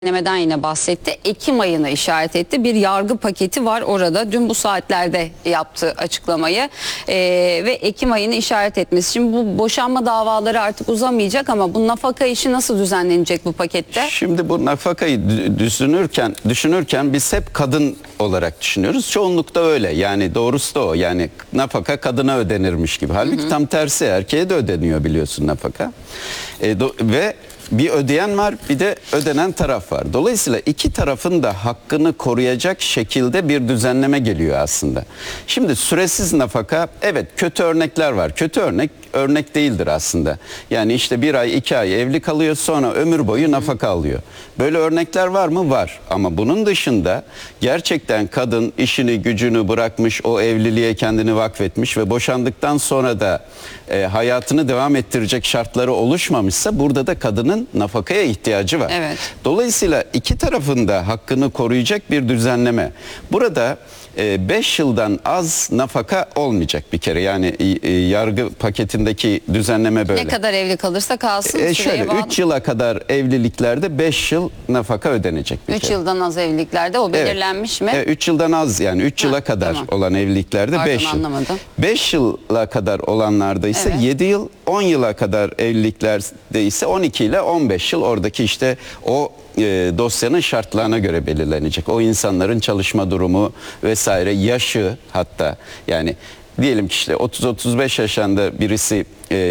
Düzenlemeden yine bahsetti. Ekim ayını işaret etti. Bir yargı paketi var orada. Dün bu saatlerde yaptı açıklamayı. Ve Ekim ayını işaret etmesi. Şimdi bu boşanma davaları artık uzamayacak ama bu nafaka işi nasıl düzenlenecek bu pakette? Şimdi bu nafakayı düşünürken biz hep kadın olarak düşünüyoruz. Çoğunlukta öyle. Yani doğrusu da o. Yani nafaka kadına ödenirmiş gibi. Halbuki tam tersi, erkeğe de ödeniyor biliyorsun nafaka. Ve bir ödeyen var, bir de ödenen taraf var. Dolayısıyla iki tarafın da hakkını koruyacak şekilde bir düzenleme geliyor aslında. Şimdi süresiz nafaka, evet kötü örnekler var. Kötü örnek değildir aslında. Yani işte 1 ay 2 ay evli kalıyor, sonra ömür boyu nafaka alıyor. Böyle örnekler var mı? Var. Ama bunun dışında gerçekten kadın işini gücünü bırakmış, o evliliğe kendini vakfetmiş ve boşandıktan sonra da hayatını devam ettirecek şartları oluşmamışsa burada da kadının nafakaya ihtiyacı var. Evet. Dolayısıyla iki tarafın da hakkını koruyacak bir düzenleme. Burada 5 yıldan az nafaka olmayacak bir kere. Yani yargı paketindeki düzenleme böyle. Ne kadar evli kalırsa kalsın. Şöyle 3 yıla kadar evliliklerde 5 yıl nafaka ödenecek bir 3 kere. yıldan az evliliklerde o belirlenmiş mi? 3 yıldan az, yani 3 yıla kadar tamam. olan evliliklerde 5 yıl. Anlamadım. 5 yıla kadar olanlarda ise Evet. 7 yıl, 10 yıla kadar evliliklerde ise 12 ile 15 yıl, oradaki işte o dosyanın şartlarına göre belirlenecek. O insanların çalışma durumu vesaire, yaşı, hatta yani diyelim ki işte 30-35 yaşında birisi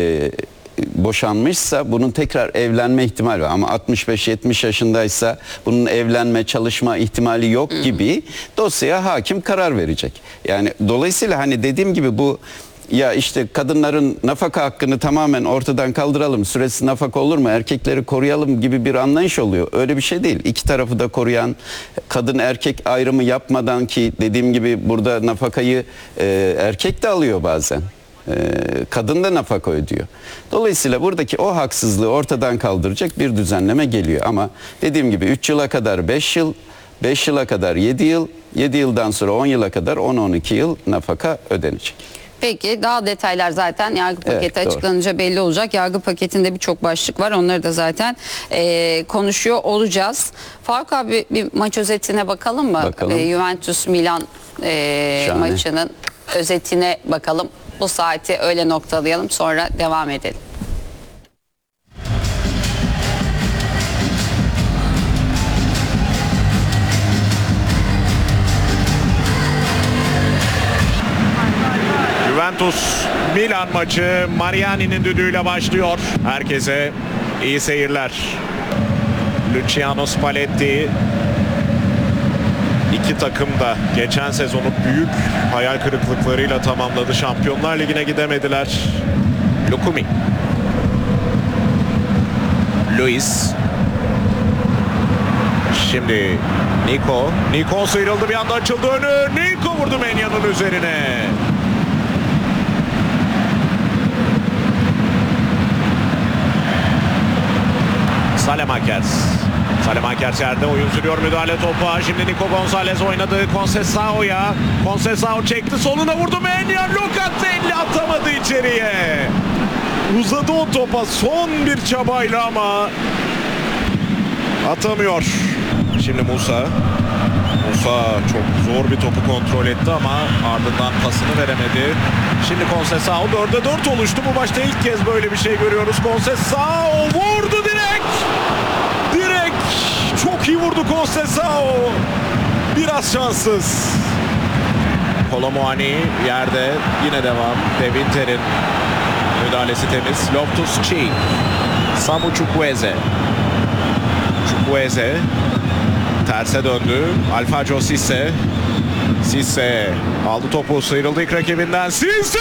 boşanmışsa bunun tekrar evlenme ihtimali var. Ama 65-70 yaşındaysa bunun evlenme, çalışma ihtimali yok gibi dosyaya hakim karar verecek. Yani dolayısıyla hani dediğim gibi bu, ya işte kadınların nafaka hakkını tamamen ortadan kaldıralım, süresiz nafaka olur mu, erkekleri koruyalım gibi bir anlayış oluyor. Öyle bir şey değil. İki tarafı da koruyan, kadın erkek ayrımı yapmadan, ki dediğim gibi burada nafakayı erkek de alıyor bazen. Kadın da nafaka ödüyor. Dolayısıyla buradaki o haksızlığı ortadan kaldıracak bir düzenleme geliyor. Ama dediğim gibi 3 yıla kadar 5 yıl, 5 yıla kadar 7 yıl, 7 yıldan sonra 10 yıla kadar 10-12 yıl nafaka ödenecek. Peki daha detaylar zaten yargı paketi açıklanınca belli olacak. Yargı paketinde birçok başlık var. Onları da zaten konuşuyor olacağız. Faruk abi, bir maç özetine bakalım mı? Bakalım. Juventus Milan maçının özetine bakalım. Bu saati öyle noktalayalım, sonra devam edelim. Juventus Milan maçı Mariani'nin düdüğüyle başlıyor. Herkese iyi seyirler. Luciano Spalletti, iki takım da geçen sezonu büyük hayal kırıklıklarıyla tamamladı. Şampiyonlar Ligi'ne gidemediler. Lukumi, Luis, şimdi Nico sıyrıldı, bir anda açıldı önü. Nico vurdu Menya'nın üzerine. Salemakers yerde, oyun sürüyor, müdahale topa. Şimdi Nico Gonzalez oynadı Conceição'ya. Conceição çekti, soluna vurdu Menya. Locatelli atamadı içeriye. Uzadı o topa son bir çabayla ama atamıyor. Şimdi Musa çok zor bir topu kontrol etti ama ardından pasını veremedi. Şimdi Conceição 4'e 4 oluştu. Bu maçta ilk kez böyle bir şey görüyoruz. Conceição vurdu direkt. Çok iyi vurdu Conceição. Biraz şanssız. Kolomuani yerde, yine devam. De Winter'in müdahalesi temiz. Loftus-Cheek. Samu Chukwueze terse döndü. Alfredo Cisse aldı topu, sıyrıldı ilk rakibinden. Cisse!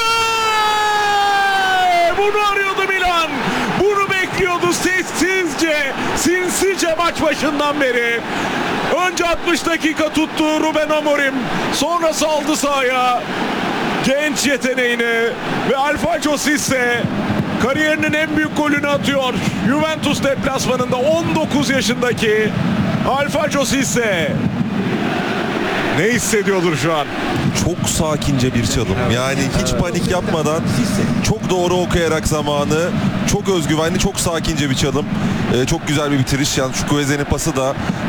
Bunu arıyordu Milan. Bunu bekliyordu sinsice maç başından beri. Önce 60 dakika tuttu Ruben Amorim. Sonra saldı sahaya genç yeteneğini ve Alfredo Cisse kariyerinin en büyük golünü atıyor. Juventus deplasmanında 19 yaşındaki Alfredo Cisse. Ne hissediyordur şu an? Çok sakince bir çalım. Yani hiç panik yapmadan, çok doğru okuyarak zamanı, çok özgüvenli, çok sakince bir çalım. Çok güzel bir bitiriş. Yani şu Chukwueze'nin pası da